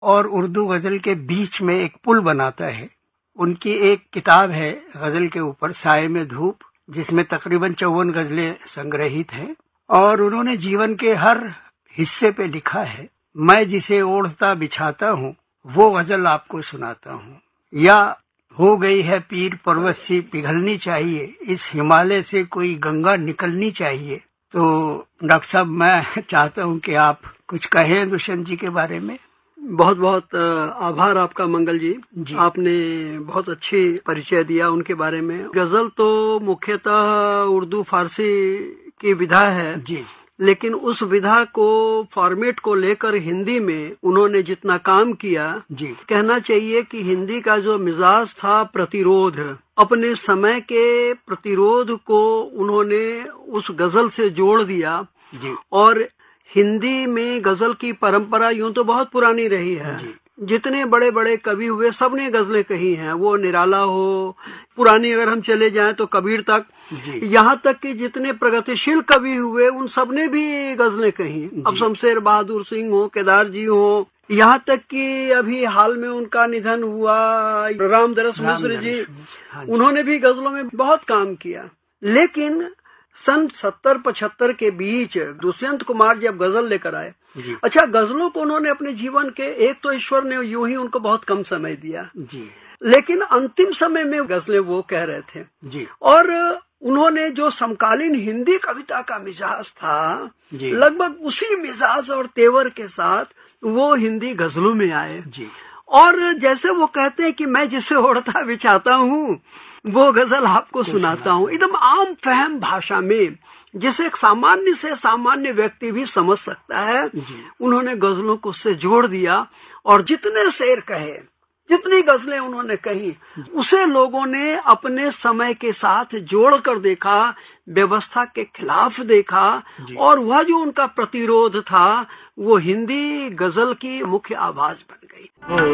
और उर्दू गजल के बीच में एक पुल बनाता है। उनकी एक किताब है गजल के ऊपर, साए में धूप, जिसमें तकरीबन 54 गजलें संग्रहित हैं और उन्होंने जीवन के हर हिस्से पे लिखा है। मैं जिसे ओढ़ता बिछाता हूँ वो गजल आपको सुनाता हूँ, या हो गई है पीर पर्वत सी पिघलनी चाहिए, इस हिमालय से कोई गंगा निकलनी चाहिए। तो डॉक्टर साहब, मैं चाहता हूँ कि आप कुछ कहें दुष्यंत जी के बारे में। बहुत बहुत आभार आपका मंगल जी। आपने बहुत अच्छी परिचय दिया उनके बारे में। गजल तो मुख्यतः उर्दू फारसी की विधा है जी, लेकिन उस विधा को फॉर्मेट को लेकर हिंदी में उन्होंने जितना काम किया जी, कहना चाहिए कि हिंदी का जो मिजाज था प्रतिरोध, अपने समय के प्रतिरोध को उन्होंने उस गजल से जोड़ दिया जी। और हिंदी में गजल की परंपरा यूं तो बहुत पुरानी रही है। जितने बड़े बड़े कवि हुए सबने गजलें कही हैं, वो निराला हो, पुरानी अगर हम चले जाएं तो कबीर तक, यहाँ तक कि जितने प्रगतिशील कवि हुए उन सबने भी गजलें कही। अब शमशेर बहादुर सिंह हो, केदार जी हो, यहाँ तक कि अभी हाल में उनका निधन हुआ रामदरस मिश्र जी, उन्होंने भी गजलों में बहुत काम किया। लेकिन सन 70-75 के बीच दुष्यंत कुमार जब गजल लेकर आए, अच्छा, गजलों को उन्होंने अपने जीवन के, एक तो ईश्वर ने यूं ही उनको बहुत कम समय दिया जी, लेकिन अंतिम समय में गजलें वो कह रहे थे जी। और उन्होंने जो समकालीन हिंदी कविता का मिजाज था, लगभग उसी मिजाज और तेवर के साथ वो हिंदी गजलों में आए जी। और जैसे वो कहते हैं कि मैं जिसे ओढ़ता बिछाता हूँ वो गजल आपको सुनाता हूँ, एकदम आम फहम भाषा में, जिसे एक सामान्य से सामान्य व्यक्ति भी समझ सकता है, उन्होंने गजलों को उससे जोड़ दिया। और जितने शेर कहे, जितनी गजलें उन्होंने कही, उसे लोगों ने अपने समय के साथ जोड़कर देखा, व्यवस्था के खिलाफ देखा, और वह जो उनका प्रतिरोध था वो हिंदी गजल की मुख्य आवाज बन गई।